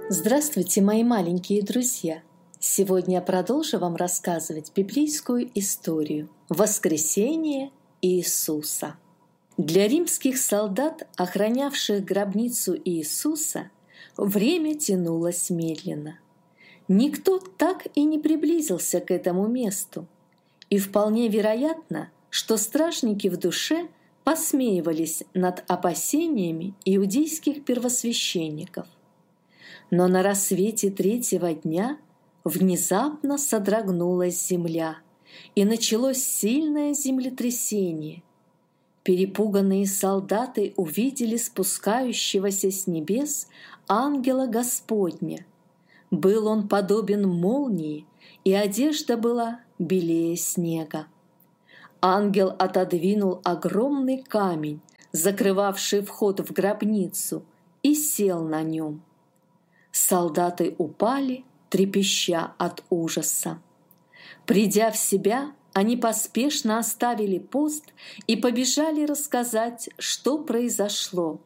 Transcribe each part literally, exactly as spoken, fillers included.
Здравствуйте, мои маленькие друзья! Сегодня я продолжу вам рассказывать библейскую историю «Воскресение Иисуса». Для римских солдат, охранявших гробницу Иисуса, время тянулось медленно. Никто так и не приблизился к этому месту, и вполне вероятно, что стражники в душе посмеивались над опасениями иудейских первосвященников. Но на рассвете третьего дня внезапно содрогнулась земля, и началось сильное землетрясение. Перепуганные солдаты увидели спускающегося с небес ангела Господня. Был он подобен молнии, и одежда была белее снега. Ангел отодвинул огромный камень, закрывавший вход в гробницу, и сел на нем. Солдаты упали, трепеща от ужаса. Придя в себя, они поспешно оставили пост и побежали рассказать, что произошло.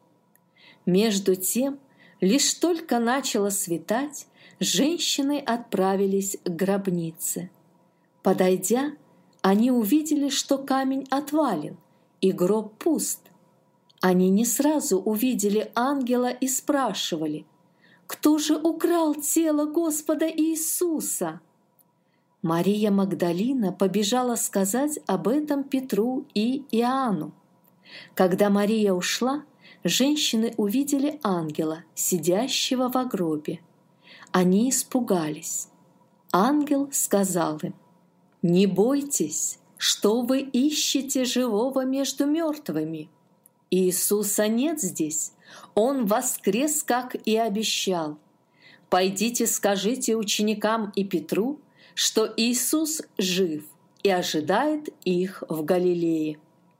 Между тем, лишь только начало светать, женщины отправились к гробнице. Подойдя, они увидели, что камень отвален, и гроб пуст. Они не сразу увидели ангела и спрашивали: «Кто же украл тело Господа Иисуса?» Мария Магдалина побежала сказать об этом Петру и Иоанну. Когда Мария ушла, женщины увидели ангела, сидящего во гробе. Они испугались. Ангел сказал им: «Не бойтесь, что вы ищете живого между мертвыми? Иисуса нет здесь, Он воскрес, как и обещал. Пойдите, скажите ученикам и Петру, что Иисус жив и ожидает их в Галилее».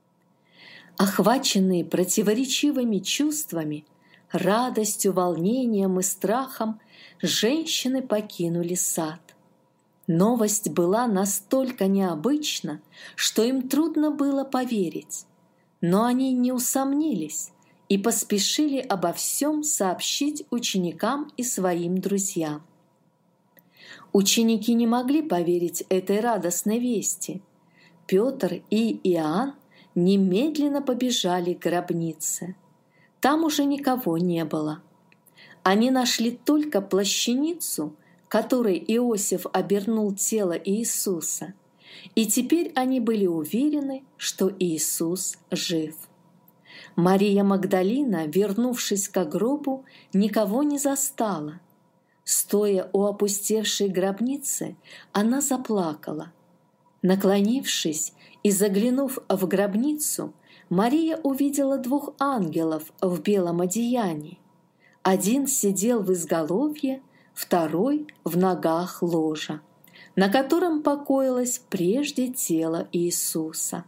Охваченные противоречивыми чувствами, радостью, волнением и страхом, женщины покинули сад. Новость была настолько необычна, что им трудно было поверить. Но они не усомнились и поспешили обо всем сообщить ученикам и своим друзьям. Ученики не могли поверить этой радостной вести. Петр и Иоанн немедленно побежали к гробнице. Там уже никого не было. Они нашли только плащаницу, которой Иосиф обернул тело Иисуса, и теперь они были уверены, что Иисус жив. Мария Магдалина, вернувшись к гробу, никого не застала. Стоя у опустевшей гробницы, она заплакала. Наклонившись и заглянув в гробницу, Мария увидела двух ангелов в белом одеянии. Один сидел в изголовье, второй — в ногах ложа, на котором покоилось прежде тело Иисуса.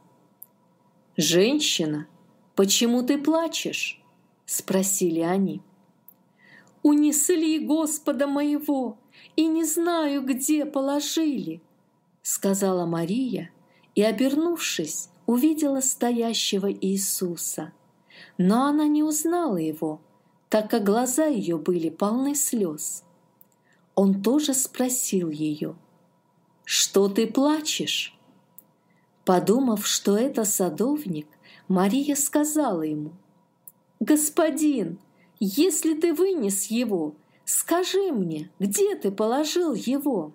«Женщина, почему ты плачешь?» — спросили они. «Унесли Господа моего, и не знаю, где положили», — сказала Мария, и, обернувшись, увидела стоящего Иисуса. Но она не узнала его, так как глаза ее были полны слез. Он тоже спросил ее: «Что ты плачешь?» Подумав, что это садовник, Мария сказала ему: «Господин, если ты вынес его, скажи мне, где ты положил его?»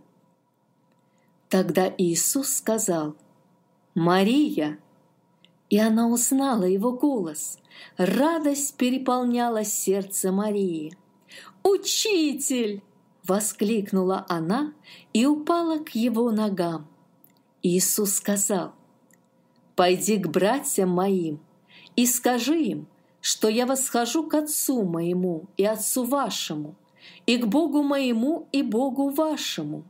Тогда Иисус сказал: «Мария!» И она узнала его голос. Радость переполняла сердце Марии. «Учитель!» — воскликнула она и упала к его ногам. Иисус сказал: «Пойди к братьям моим и скажи им, что я восхожу к Отцу моему и Отцу вашему, и к Богу моему и Богу вашему».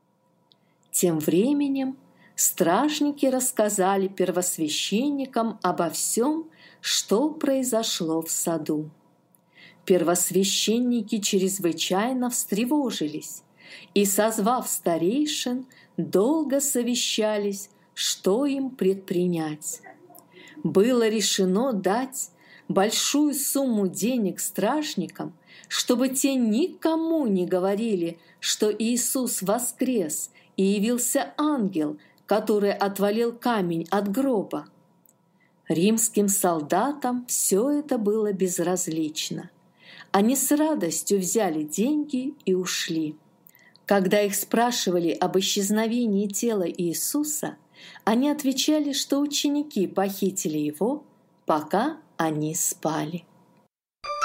Тем временем стражники рассказали первосвященникам обо всем, что произошло в саду. Первосвященники чрезвычайно встревожились и, созвав старейшин, долго совещались, что им предпринять. Было решено дать большую сумму денег стражникам, чтобы те никому не говорили, что Иисус воскрес и явился ангел, который отвалил камень от гроба. Римским солдатам все это было безразлично. Они с радостью взяли деньги и ушли. Когда их спрашивали об исчезновении тела Иисуса, они отвечали, что ученики похитили его, пока они спали.